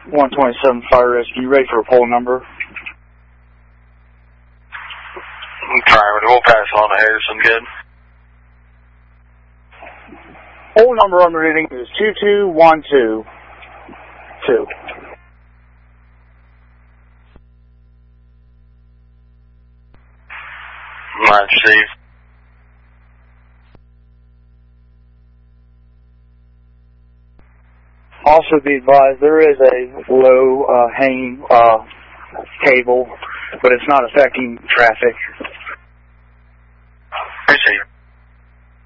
127 Fire Rescue, ready for a poll number? Alright, we'll pass on to Harrison, good. Poll number on the reading is 22122. Alright, Steve. Also be advised, there is a low hanging cable, but it's not affecting traffic. Receive.